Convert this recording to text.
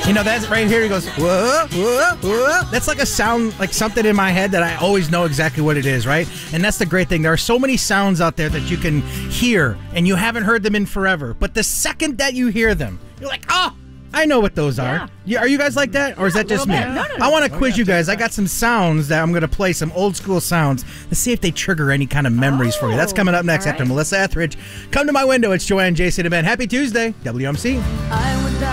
You know, that's right here. He goes, whoa, whoa, whoa. That's like a sound, like something in my head that I always know exactly what it is, right? And that's the great thing. There are so many sounds out there that you can hear, and you haven't heard them in forever. But the second that you hear them, you're like, oh, I know what those are. Yeah. Are you guys like that? Or is that just me? No. I want to quiz you guys. I got some sounds that I'm going to play, some old school sounds. Let's see if they trigger any kind of memories for you. That's coming up next after Melissa Etheridge. Come to my window. It's Joanne, Jason, and Ben. Happy Tuesday, WMC.